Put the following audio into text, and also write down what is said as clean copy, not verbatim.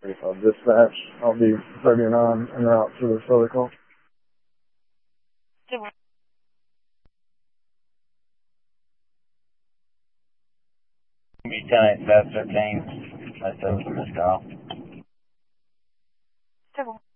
Dispatch. I'll be 39 en route to the Southern call. Be 10-8, 13. That's over from this call.